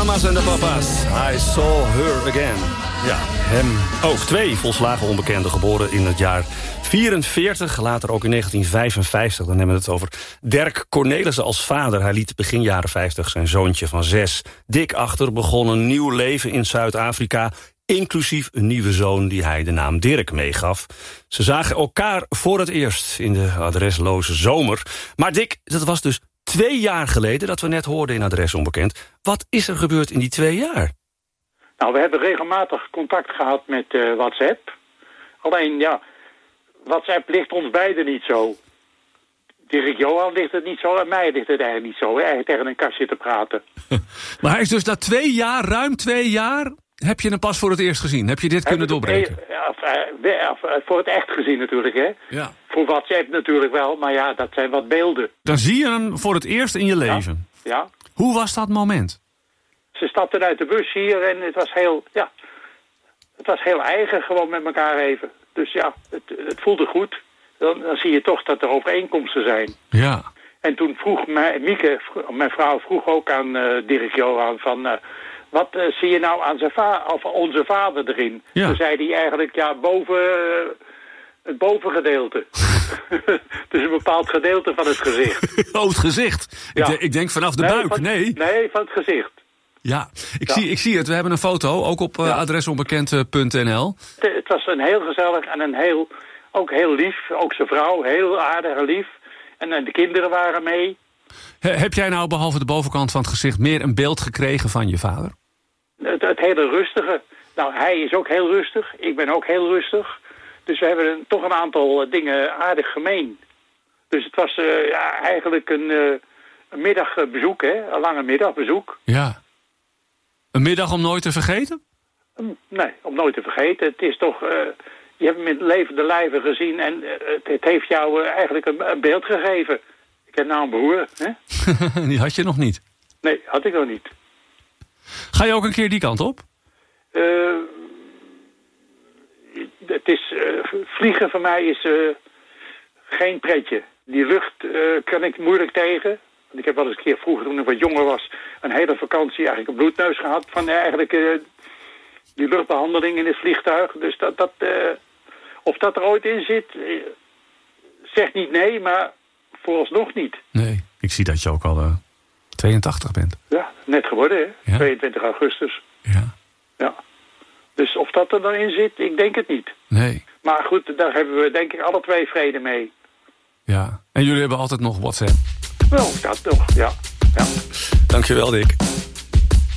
Mamas en de papa's. I saw her again. Ja, hem ook. 2 volslagen onbekenden, geboren in het jaar 44. Later ook in 1955. Dan hebben we het over Derk Cornelissen als vader. Hij liet begin jaren 50 zijn zoontje van 6 Dick achter. Begon een nieuw leven in Zuid-Afrika. Inclusief een nieuwe zoon die hij de naam Dirk meegaf. Ze zagen elkaar voor het eerst in de adresloze zomer. Maar Dick, dat was dus 2 jaar geleden dat we net hoorden in Adres Onbekend. Wat is er gebeurd in die 2 jaar? Nou, we hebben regelmatig contact gehad met WhatsApp. Alleen, ja, WhatsApp ligt ons beiden niet zo. Dirk Johan ligt het niet zo en mij ligt het eigenlijk niet zo. Eigenlijk tegen een kastje te praten. Maar hij is dus na 2 jaar, ruim 2 jaar... Heb je hem pas voor het eerst gezien? Heb je dit kunnen doorbreken? Voor het echt gezien natuurlijk, hè? Ja. Voor WhatsApp natuurlijk wel, maar ja, dat zijn wat beelden. Dan zie je hem voor het eerst in je leven. Ja. Hoe was dat moment? Ze stapten uit de bus hier en het was heel eigen gewoon met elkaar even. Dus ja, het voelde goed. Dan zie je toch dat er overeenkomsten zijn. Ja. En toen vroeg Mieke, mijn vrouw, vroeg ook aan Dirk Johan van... wat zie je nou aan onze vader erin? Ja. Toen zei hij eigenlijk, ja, het bovengedeelte. Dus een bepaald gedeelte van het gezicht. Oh, het gezicht? Ja. Ik denk vanaf de buik, nee. Nee, van het gezicht. Ja, ik zie het. We hebben een foto, ook op adresonbekend.nl. Het was een heel gezellig en ook heel lief. Ook zijn vrouw, heel aardig en lief. En de kinderen waren mee. Heb jij nou behalve de bovenkant van het gezicht meer een beeld gekregen van je vader? Het hele rustige. Nou, hij is ook heel rustig. Ik ben ook heel rustig. Dus we hebben toch een aantal dingen aardig gemeen. Dus het was eigenlijk een middagbezoek, hè? Een lange middagbezoek. Ja. Een middag om nooit te vergeten? Nee, om nooit te vergeten. Het is toch... je hebt hem in levende lijven gezien en het heeft jou eigenlijk een beeld gegeven. Ik heb nou een broer, hè? Die had je nog niet? Nee, had ik nog niet. Ga je ook een keer die kant op? Het is... vliegen voor mij is geen pretje. Die lucht kan ik moeilijk tegen. Want ik heb wel eens een keer vroeger, toen ik wat jonger was... een hele vakantie eigenlijk een bloedneus gehad... van eigenlijk die luchtbehandeling in het vliegtuig. Dus of dat er ooit in zit... zeg niet nee, maar vooralsnog niet. Nee, ik zie dat je ook al 82 bent. Ja, net geworden, hè? Ja. 22 augustus. Ja. Dus of dat er dan in zit, ik denk het niet. Nee. Maar goed, daar hebben we denk ik alle 2 vrede mee. Ja, en jullie hebben altijd nog WhatsApp? Wel, dat toch, ja. Dankjewel, Dick.